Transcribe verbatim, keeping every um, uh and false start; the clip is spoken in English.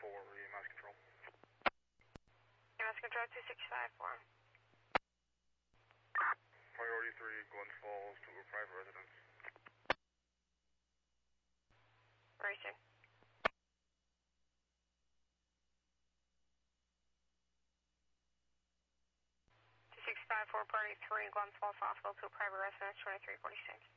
four, E M S control. E M S control two six five four. Priority three, Glens Falls to a private residence. Racing. two six five four, party three, Glens Falls Hospital to a private residence, twenty-three forty-six.